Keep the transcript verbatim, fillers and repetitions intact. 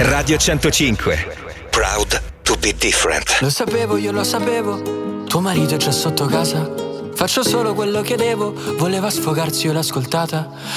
Radio centocinque. Proud to be different. Lo sapevo, io lo sapevo. Tuo marito è già sotto casa. Faccio solo quello che devo. Voleva sfogarsi, io l'ho ascoltata.